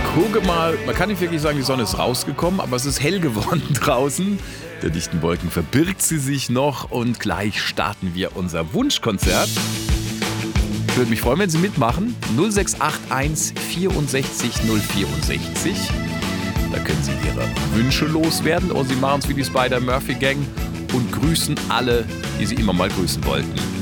Gucke mal, man kann nicht wirklich sagen, die Sonne ist rausgekommen, aber es ist hell geworden draußen. Der dichten Wolken verbirgt sie sich noch und gleich starten wir unser Wunschkonzert. Ich würde mich freuen, wenn Sie mitmachen. 0681 64 064. Da können Sie Ihre Wünsche loswerden oder Sie machen es wie die Spider-Murphy-Gang und grüßen alle, die Sie immer mal grüßen wollten.